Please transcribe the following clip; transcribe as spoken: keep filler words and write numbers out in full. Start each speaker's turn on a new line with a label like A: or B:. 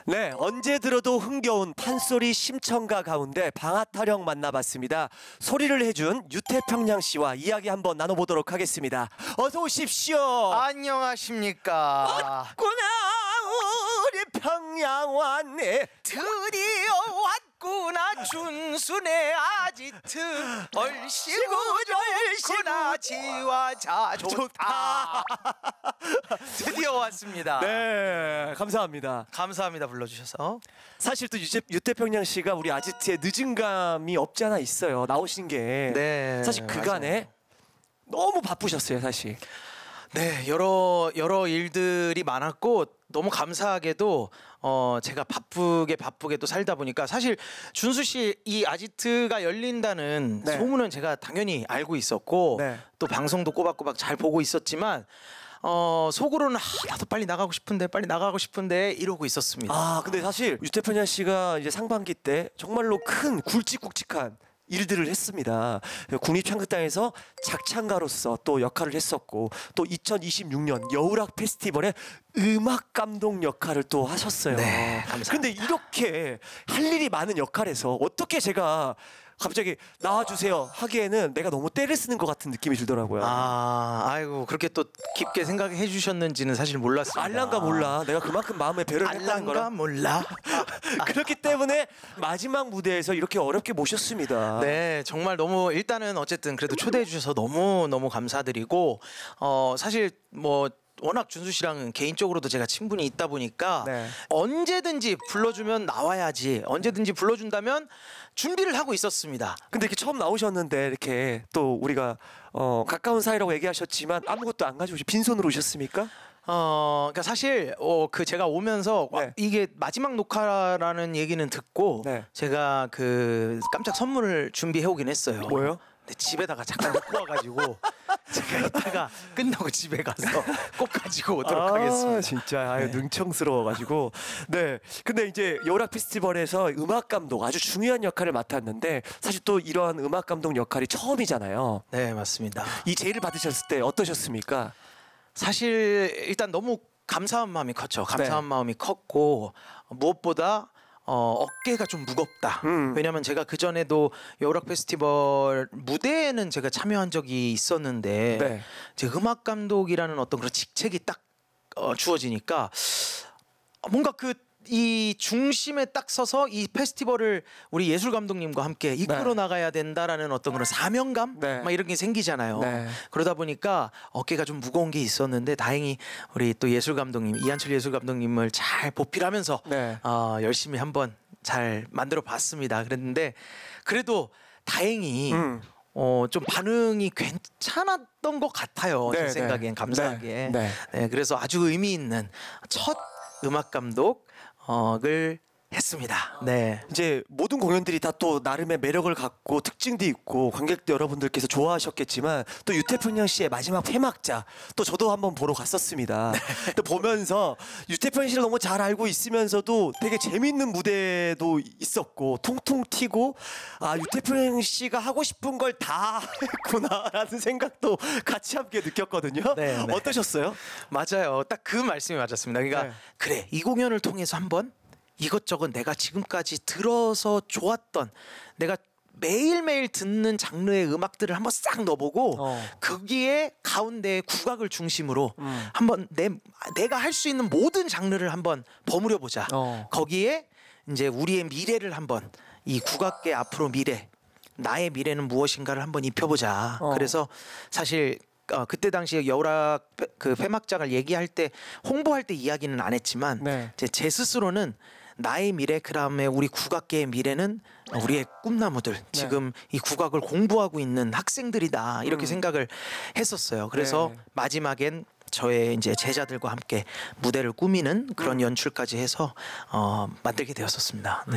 A: 네, 언제 들어도 흥겨운 판소리 심청가 가운데 방아타령 만나봤습니다. 소리를 해준 유태평양 씨와 이야기 한번 나눠보도록 하겠습니다. 어서 오십시오.
B: 안녕하십니까.
A: 왔구나 우리 평양 왔네.
B: 드디어 왔구나 준수네 아지트. 얼씨구 좋구나 지와 자 좋다. 드디어 왔습니다.
A: 네, 감사합니다.
B: 감사합니다 불러주셔서.
A: 사실 또 유태, 유태평양 씨가 우리 아지트에 늦은 감이 없지 않아 있어요. 나오신 게.
B: 네,
A: 사실 그간에
B: 맞아요.
A: 너무 바쁘셨어요, 사실.
B: 네, 여러 여러 일들이 많았고 너무 감사하게도 어 제가 바쁘게 바쁘게 또 살다 보니까 사실 준수 씨 이 아지트가 열린다는
A: 네.
B: 소문은 제가 당연히 알고 있었고
A: 네.
B: 또 방송도 꼬박꼬박 잘 보고 있었지만 어 속으로는 아, 나도 빨리 나가고 싶은데 빨리 나가고 싶은데 이러고 있었습니다.
A: 아, 근데 사실 유태평양 씨가 이제 상반기 때 정말로 큰 굵직굵직한 일들을 했습니다. 국립창극단에서 작창가로서 또 역할을 했었고 또 이천이십육 년 여우락 페스티벌의 음악 감독 역할을 또 하셨어요.
B: 네, 감사합니다.
A: 근데 이렇게 할 일이 많은 역할에서 어떻게 제가 갑자기 나와주세요 하기에는 내가 너무 때를 쓰는 것 같은 느낌이 들더라고요.
B: 아, 아이고 그렇게 또 깊게 생각해 주셨는지는 사실 몰랐습니다.
A: 알란가 몰라. 내가 그만큼 마음에 배려를 했다는
B: 알란가
A: 거라.
B: 몰라.
A: 그렇기 때문에 마지막 무대에서 이렇게 어렵게 모셨습니다.
B: 네, 정말 너무 일단은 어쨌든 그래도 초대해 주셔서 너무 너무 감사드리고 어 사실 뭐 워낙 준수 씨랑은 개인적으로도 제가 친분이 있다 보니까
A: 네.
B: 언제든지 불러주면 나와야지 언제든지 불러준다면 준비를 하고 있었습니다.
A: 근데 이렇게 처음 나오셨는데 이렇게 또 우리가 어, 가까운 사이라고 얘기하셨지만 아무것도 안 가지고 오시- 빈손으로 오셨습니까?
B: 어, 그러니까 사실 어, 그 제가 오면서 와,
A: 네.
B: 이게 마지막 녹화라는 얘기는 듣고
A: 네.
B: 제가 그 깜짝 선물을 준비해 오긴 했어요.
A: 뭐예요?
B: 근데 집에다가 잠깐 놓고 와가지고 제가 이따가 끝나고 집에 가서 꼭 가지고 오도록 하겠습니다.
A: 진짜 아유,
B: 네.
A: 능청스러워가지고. 네. 근데 이제 여우락 페스티벌에서 음악 감독 아주 중요한 역할을 맡았는데 사실 또 이러한 음악 감독 역할이 처음이잖아요.
B: 네, 맞습니다.
A: 이 제의를 받으셨을 때 어떠셨습니까?
B: 사실 일단 너무 감사한 마음이 컸죠. 감사한
A: 네.
B: 마음이 컸고 무엇보다 어, 어깨가 좀 무겁다.
A: 음.
B: 왜냐하면 제가 그 전에도 여우락 페스티벌 무대에는 제가 참여한 적이 있었는데
A: 네.
B: 제 음악 감독이라는 어떤 그런 직책이 딱 어, 주어지니까 뭔가 그 이 중심에 딱 서서 이 페스티벌을 우리 예술 감독님과 함께 이끌어
A: 네.
B: 나가야 된다라는 어떤 그런 사명감
A: 네.
B: 막 이런 게 생기잖아요.
A: 네.
B: 그러다 보니까 어깨가 좀 무거운 게 있었는데 다행히 우리 또 예술 감독님 이한철 예술 감독님을 잘 보필하면서
A: 네.
B: 어, 열심히 한번 잘 만들어 봤습니다. 그랬는데 그래도 다행히
A: 음.
B: 어, 좀 반응이 괜찮았던 것 같아요.
A: 네,
B: 제 생각엔
A: 네.
B: 감사하게.
A: 네, 네.
B: 네, 그래서 아주 의미 있는 첫 음악 감독을 했습니다. 네.
A: 이제 모든 공연들이 다 또 나름의 매력을 갖고 특징도 있고 관객들 여러분들께서 좋아하셨겠지만 또 유태평양 씨의 마지막 폐막자 또 저도 한번 보러 갔었습니다. 또 보면서 유태평양 씨를 너무 잘 알고 있으면서도 되게 재밌는 무대도 있었고 통통 튀고 아 유태평양 씨가 하고 싶은 걸 다 했구나라는 생각도 같이 함께 느꼈거든요.
B: 네, 네.
A: 어떠셨어요?
B: 맞아요. 딱 그 말씀이 맞았습니다. 그러니까
A: 네.
B: 그래 이 공연을 통해서 한번 이것저것 내가 지금까지 들어서 좋았던 내가 매일매일 듣는 장르의 음악들을 한번 싹 넣어보고
A: 어.
B: 거기에 가운데 국악을 중심으로
A: 음.
B: 한번 내, 내가 할 수 있는 모든 장르를 한번 버무려 보자.
A: 어.
B: 거기에 이제 우리의 미래를 한번 이 국악계 앞으로 미래 나의 미래는 무엇인가를 한번 입혀보자.
A: 어.
B: 그래서 사실 어, 그때 당시에 여우락 페- 그 폐막장을 얘기할 때 홍보할 때 이야기는 안 했지만
A: 네.
B: 제, 제 스스로는 나의 미래 그다음에 우리 국악계의 미래는 우리의 꿈나무들 지금 이 국악을 공부하고 있는 학생들이다 이렇게
A: 음.
B: 생각을 했었어요. 그래서
A: 네.
B: 마지막엔 저의 이제 제자들과 함께 무대를 꾸미는 그런
A: 음.
B: 연출까지 해서 어, 만들게 되었었습니다. 네.